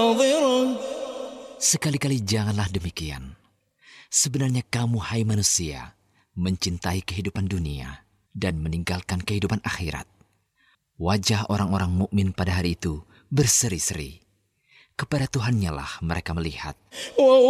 Sekali-kali janganlah demikian. Sebenarnya kamu, hai manusia, mencintai kehidupan dunia dan meninggalkan kehidupan akhirat. Wajah orang-orang mukmin pada hari itu berseri-seri. Kepada Tuhannya lah mereka melihat.